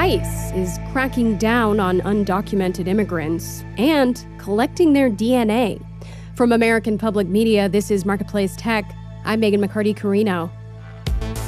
ICE is cracking down on undocumented immigrants and collecting their DNA. From American Public Media, this is Marketplace Tech. I'm Megan McCarty-Carino.